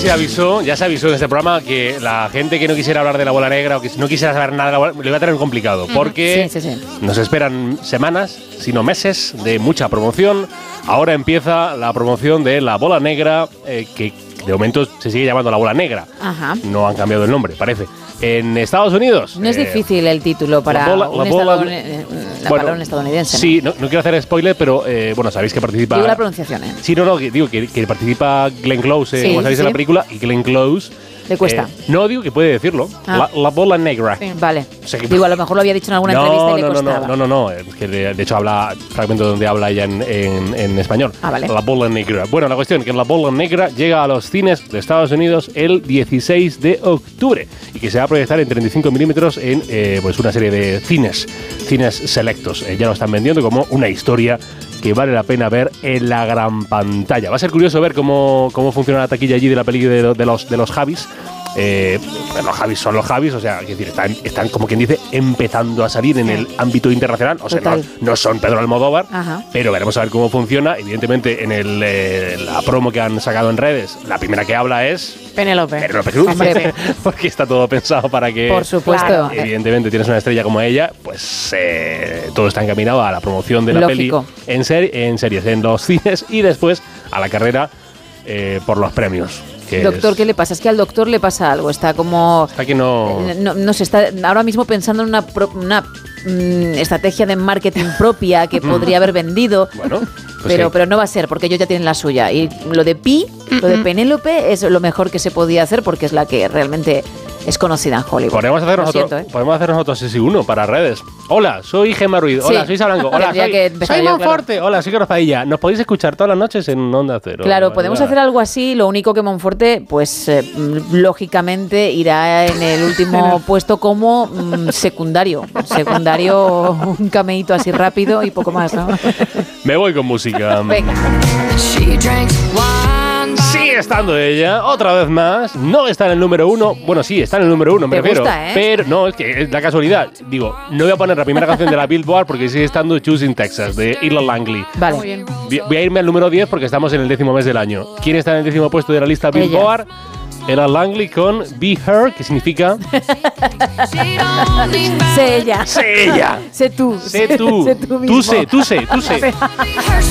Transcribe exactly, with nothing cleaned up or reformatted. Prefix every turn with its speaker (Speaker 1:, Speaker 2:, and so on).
Speaker 1: se avisó, ya se avisó en este programa que la gente que no quisiera hablar de la bola negra o que no quisiera saber nada de la bola le iba a tener complicado, porque
Speaker 2: sí, sí, sí.
Speaker 1: nos esperan semanas, sino meses de mucha promoción. Ahora empieza la promoción de la bola negra, eh, que de momento se sigue llamando la bola negra.
Speaker 2: Ajá.
Speaker 1: No han cambiado el nombre, parece. En Estados Unidos.
Speaker 2: No es
Speaker 1: eh,
Speaker 2: difícil el título para
Speaker 1: la bola,
Speaker 2: un,
Speaker 1: la bola,
Speaker 2: estadoun- la
Speaker 1: bueno,
Speaker 2: para un estadounidense.
Speaker 1: Sí, no, no quiero hacer spoiler, pero eh, bueno, sabéis que participa.
Speaker 2: Digo la pronunciación, ¿eh?
Speaker 1: Sí, no, no, que, digo que, que participa Glenn Close, eh,
Speaker 2: Sí,
Speaker 1: como sabéis
Speaker 2: sí.
Speaker 1: en la película, y Glenn Close.
Speaker 2: Le cuesta.
Speaker 1: Eh, no, digo que puede decirlo.
Speaker 2: Ah.
Speaker 1: La, la bola negra.
Speaker 2: Sí. Vale.
Speaker 1: O sea que-
Speaker 2: Digo, a lo mejor lo había dicho en alguna
Speaker 1: no,
Speaker 2: entrevista y le
Speaker 1: no, no,
Speaker 2: costaba.
Speaker 1: no, no, no, no, es que de, de hecho habla fragmento donde habla ella en, en, en español.
Speaker 2: Ah, vale.
Speaker 1: La bola negra. Bueno, la cuestión es que la bola negra llega a los cines de Estados Unidos el dieciséis de octubre y que se va a proyectar en treinta y cinco milímetros en eh, pues una serie de cines, cines selectos. Eh, ya lo están vendiendo como una historia que vale la pena ver en la gran pantalla. Va a ser curioso ver cómo, cómo funciona la taquilla allí de la película de, de los de los Javis. Eh, los Javis son los Javis, o sea, es decir, están, están como quien dice empezando a salir en el ámbito internacional, o sea, no, no son Pedro Almodóvar,
Speaker 2: Ajá.
Speaker 1: pero veremos a ver cómo funciona. Evidentemente, en el, eh, la promo que han sacado en redes, la primera que habla es
Speaker 2: Penélope.
Speaker 1: Penélope Cruz,
Speaker 2: Hombre.
Speaker 1: porque está todo pensado para que,
Speaker 2: Por supuesto.
Speaker 1: claro, evidentemente tienes una estrella como ella, pues eh, todo está encaminado a la promoción de la
Speaker 2: Lógico.
Speaker 1: peli en, ser, en series, en los cines y después a la carrera eh, por los premios.
Speaker 2: Doctor, ¿qué le pasa? Es que al doctor le pasa algo. Está como...
Speaker 1: Está que no...
Speaker 2: No, no se está ahora mismo pensando en una, pro, una mm, estrategia de marketing propia que podría haber vendido.
Speaker 1: Bueno, pues
Speaker 2: pero,
Speaker 1: sí.
Speaker 2: pero no va a ser, porque ellos ya tienen la suya. Y lo de Pi, lo de Penélope, es lo mejor que se podía hacer porque es la que realmente es conocida en Hollywood.
Speaker 1: Podemos hacer
Speaker 2: Lo
Speaker 1: nosotros,
Speaker 2: siento, ¿eh?
Speaker 1: podemos hacer nosotros ese uno para redes. Hola, soy Gemma Ruiz. Hola,
Speaker 2: Sí.
Speaker 1: soy Sabranco. Hola,
Speaker 2: Tendría
Speaker 1: soy,
Speaker 2: que empezar
Speaker 1: soy
Speaker 2: yo,
Speaker 1: Monforte. Hola, soy Corozadilla. Nos podéis escuchar todas las noches en Onda Cero.
Speaker 2: Claro, podemos hacer algo así, lo único que Monforte, pues eh, lógicamente irá en el último puesto como mm, secundario. Secundario, un cameíto así rápido y poco más, ¿no?
Speaker 1: Me voy con música.
Speaker 2: Venga.
Speaker 1: Sigue estando ella, otra vez más. No está en el número uno. Bueno, sí, está en el número uno, me
Speaker 2: Te
Speaker 1: refiero.
Speaker 2: gusta, ¿eh?
Speaker 1: Pero no, es que es la casualidad. Digo, no voy a poner la primera canción de la Billboard porque sigue estando Choosing Texas, de Ilan Langley.
Speaker 2: Vale.
Speaker 3: Muy bien.
Speaker 1: Voy a irme al número diez porque estamos en el décimo mes del año. ¿Quién está en el décimo puesto de la lista
Speaker 2: Ella.
Speaker 1: Billboard? Ilan Langley con Be Her, que significa
Speaker 2: Sé ella.
Speaker 1: sé ella.
Speaker 2: Sé tú.
Speaker 1: Sé tú.
Speaker 2: Sé tú mismo.
Speaker 1: Tú sé, tú sé, tú sé.